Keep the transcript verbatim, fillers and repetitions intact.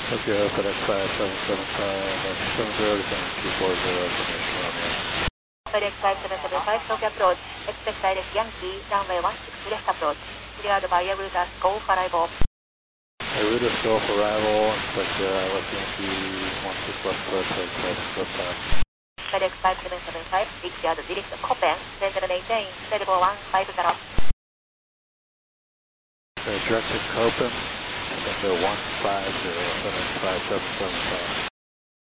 Tokyo FedEx five seven seven five, seven zero to seven two four zero, information Romeo. FedEx five seven seven five, Tokyo approach, expect direct Yankee, runway one six left approach, cleared by Aerotas Go for arrival. Aerotas Go for arrival, expect uh, left Yankee one six left approach, head seven, left five. FedEx five seven seven five, declared direct Copen, center maintain, seven four one five zero. Uh, direct to Copen, center one five zero, seven five seven seven five.